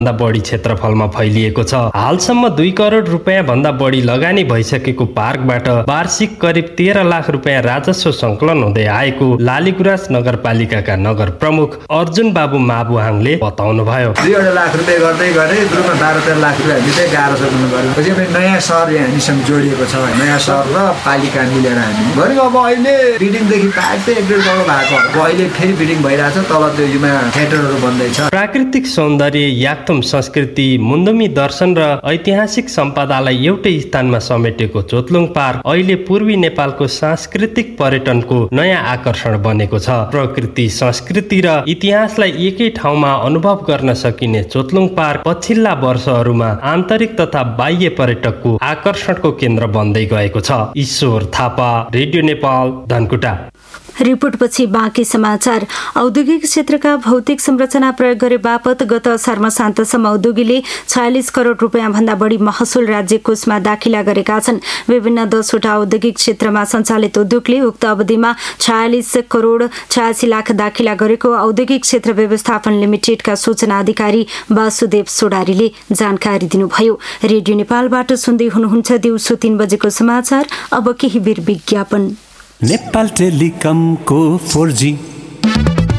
भन्दा बढी क्षेत्रफलमा फैलिएको छ। हालसम्म 2 करोड रुपियाँ भन्दा बढी लगानी भइसकेको पार्कबाट वार्षिक करिब 13 लाख रुपियाँ राजस्व सङ्कलन हुँदै आएको लालीगुराँस नगरपालिकाका नगर प्रमुख अर्जुन बाबु माबुहाङले बताउनुभयो। 2 लाख रुपियाँ गर्दै गरे रुपैयाँ 12-13 लाख रुपियाँ हामीले गाह्रो सक्नु पर्यो। पछि नयाँ सहर यहाँ हामीसँग जोडिएको छ। नयाँ सहर र पालिका मिलेर हामी गरेको। अब अहिले बिल्डिङदेखि पार्क चाहिँ 1.5 करोड भएको। अब अहिले फेरि बिल्डिङ भइरहेछ, तल त्यो युमा थिएटरहरू बन्दैछ। प्राकृतिक सौन्दर्य, याक्थुम संस्कृति, मुन्दुमी दर्शन र ऐतिहासिक सम्पदालाई एउटै स्थानमा समेटेको चोतलुङ पार्क अहिले पूर्वी नेपालको सांस्कृतिक पर्यटनको नयाँ आकर्षण बनेको छ। प्रकृति, संस्कृति र इतिहासलाई एकै ठाउँमा अनुभव गर्न सकिने चोतलुङ पार्क पछिल्ला वर्षहरूमा आन्तरिक तथा बाह्य पर्यटकको आकर्षणको केन्द्र बन्दै गएको छ। ईश्वर थापा, रेडियो नेपाल, धनकुटा। रिपोर्टपछि बाँकी समाचार। औद्योगिक क्षेत्रका भौतिक संरचना प्रयोग गरे बापत गत असारमा शान्तसम्म उद्योगीले 46 करोड रुपियाँ भन्दा बढी महसुल राज्य कोषमा दाखिला गरेका छन्। विभिन्न 10 वटा औद्योगिक क्षेत्रमा सञ्चालित उद्योगले उक्त अवधिमा 46 करोड 86 लाख दाखिला गरेको औद्योगिक क्षेत्र व्यवस्थापन लिमिटेडका सूचना अधिकारी वासुदेव सोडारीले जानकारी दिनुभयो। रेडियो नेपालबाट सुन्दै हुनुहुन्छ दिउँसो 3 बजेको समाचार। अब केही बेर विज्ञापन। नेपाल टेलिकमको 4G